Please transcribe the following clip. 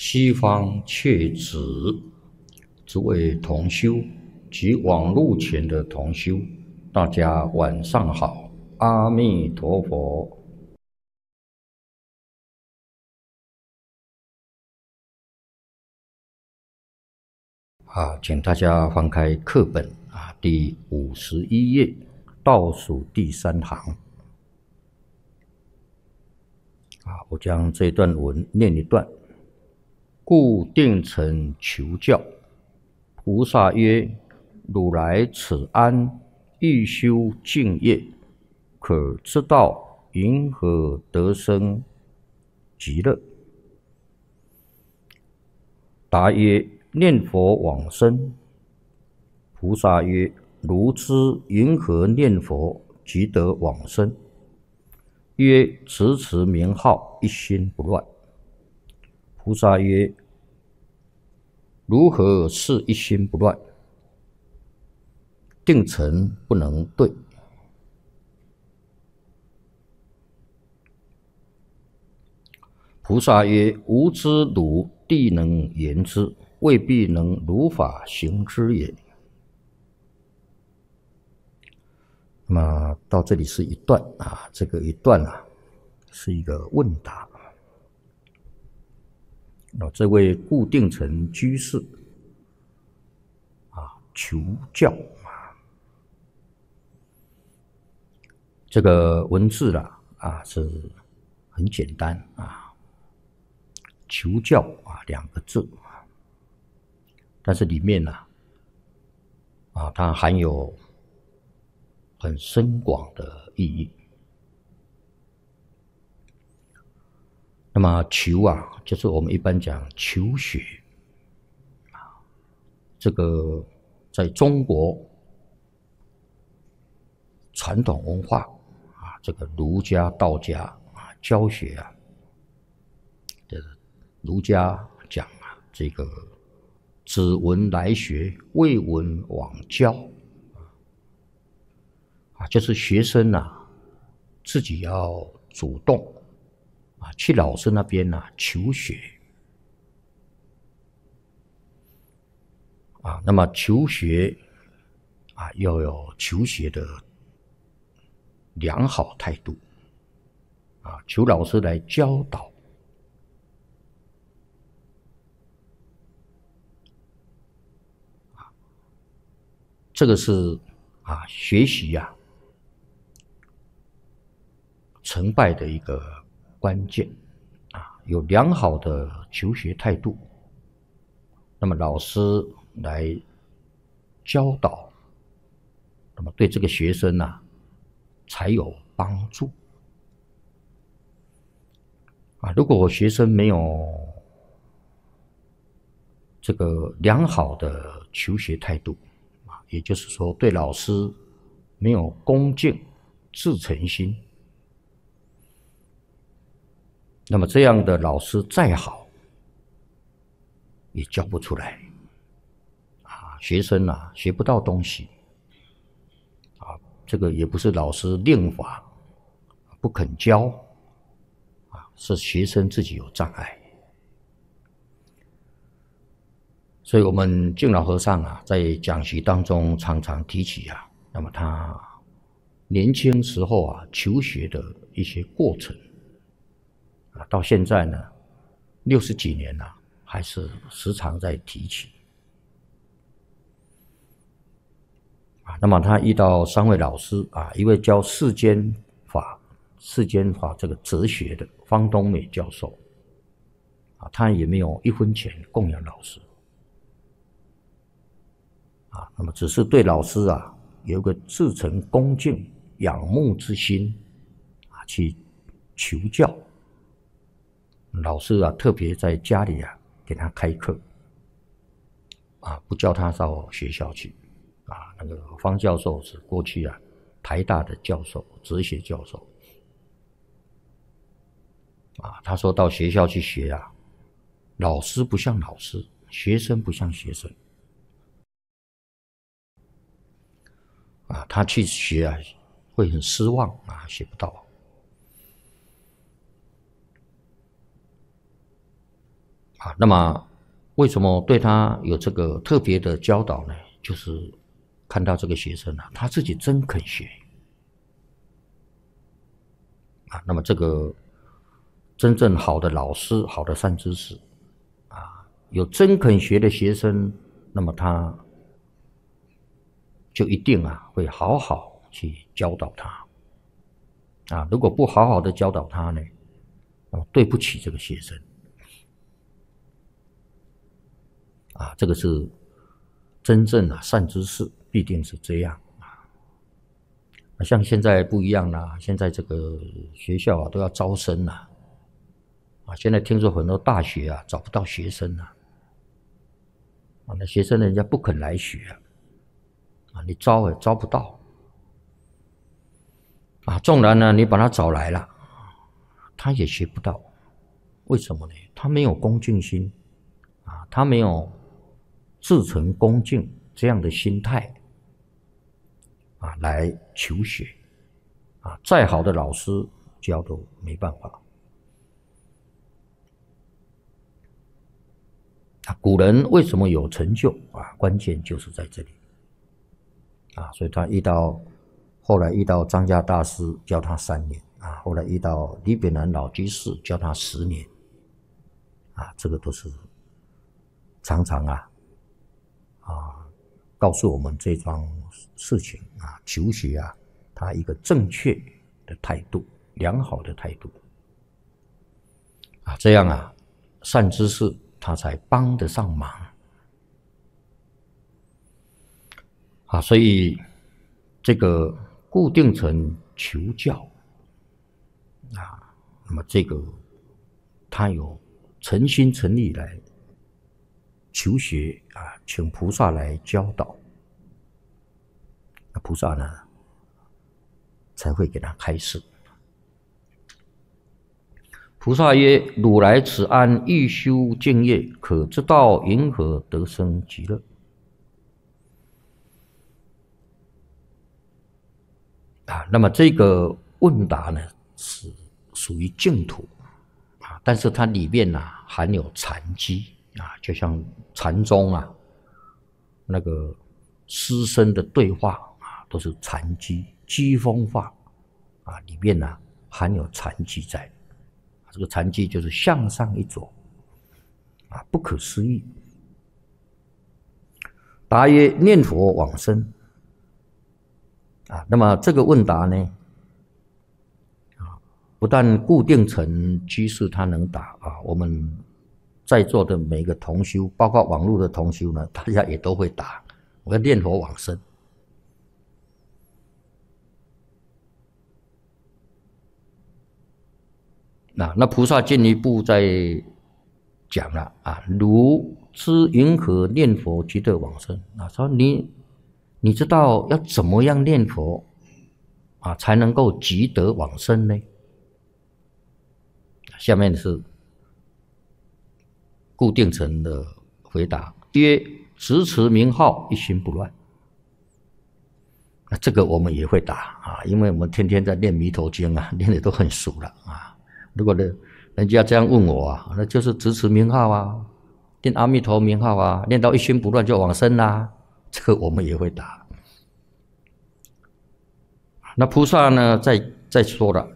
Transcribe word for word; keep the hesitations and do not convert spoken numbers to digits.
西方切指诸位同修及网络前的同修，大家晚上好，阿弥陀佛。啊，请大家翻开课本啊，第五十一页，倒数第三行。啊，我将这段文念一段。故定诚求教，菩萨曰：汝来此安，欲修净业，可知道云何得生极乐？答曰：念佛往生。菩萨曰：汝知云何念佛即得往生？曰：持持名号，一心不乱。菩萨曰：如何是一心不乱？定诚不能对。菩萨曰：吾知汝地能言之，未必能如法行之也。那么到这里是一段啊，这个一段啊是一个问答。那这位顾定诚居士啊求教啊，这个文字啦啊是很简单啊，求教啊两个字，但是里面呢 啊, 啊它含有很深广的意义。那么求啊，就是我们一般讲求学啊，这个在中国传统文化啊，这个儒家、道家啊教学啊，儒家讲啊，这个只闻来学，未闻往教啊，就是学生啊自己要主动啊，去老师那边啊求学啊，那么求学啊要有求学的良好态度啊，求老师来教导啊，这个是啊学习啊成败的一个关键啊，有良好的求学态度，那么老师来教导，那么对这个学生啊才有帮助啊。如果学生没有这个良好的求学态度啊，也就是说对老师没有恭敬至诚心，那么这样的老师再好也教不出来啊，学生啊学不到东西啊，这个也不是老师令法不肯教啊，是学生自己有障碍。所以我们净老和尚啊在讲习当中常常提起啊，那么他年轻时候啊求学的一些过程啊，到现在呢六十几年了，还是时常在提起啊。那么他遇到三位老师啊，一位教世间法世间法这个哲学的方东美教授啊，他也没有一分钱供养老师啊，那么只是对老师啊有个至诚恭敬仰慕之心啊，去求教。老师啊特别在家里啊给他开课啊，不叫他到学校去啊。那个方教授是过去啊台大的教授，哲学教授啊，他说到学校去学啊，老师不像老师，学生不像学生啊，他去学啊会很失望啊，学不到。 啊，那么为什么对他有这个特别的教导呢？就是看到这个学生啊，他自己真肯学啊。那么这个真正好的老师、好的善知识啊，有真肯学的学生，那么他就一定啊会好好去教导他啊。如果不好好的教导他呢，那么对不起这个学生啊。这个是真正啊善知识必定是这样啊。像现在不一样啦，现在这个学校啊都要招生啦啊。现在听说很多大学啊找不到学生啊，啊那学生人家不肯来学啊，啊你招也招不到啊。纵然呢你把他找来了，他也学不到。为什么呢？他没有恭敬心啊，他没有至诚恭敬这样的心态啊，来求学啊，再好的老师教都没办法啊。古人为什么有成就啊？关键就是在这里啊。所以他遇到后来遇到张家大师教他三年啊，后来遇到李炳南老居士教他十年啊，这个都是常常啊啊告诉我们这桩事情啊，求学啊，他一个正确的态度，良好的态度啊，这样啊，善知识他才帮得上忙啊。所以这个固定成求教啊，那么这个他有诚心诚意来求学啊，请菩萨来教导，那菩萨呢才会给他开示。菩萨曰：汝来此安，欲修净业，可知道云何得生极乐？啊，那么这个问答呢是属于净土啊，但是它里面呢、啊、含有禅机啊，就像禅宗啊那个师生的对话啊，都是禅机机锋话啊，里面呢、啊、含有禅机在。这个禅机就是向上一着啊，不可思议。答曰：念佛往生啊。那么这个问答呢，啊，不但固定成居士他能答啊，我们在座的每个同修，包括网络的同修呢，大家也都会答。我要念佛往生。那那菩萨进一步在讲了啊，汝知云何念佛即得往生？啊，说你你知道要怎么样念佛啊，才能够即得往生呢？下面是固定成的回答，曰：直持名号，一心不乱。那这个我们也会答啊，因为我们天天在念弥陀经啊，念的都很熟了啊。如果人人家这样问我啊，那就是直持名号啊，念阿弥陀名号啊，念到一心不乱就往生啦、啊，这个我们也会答。那菩萨呢，在在说了。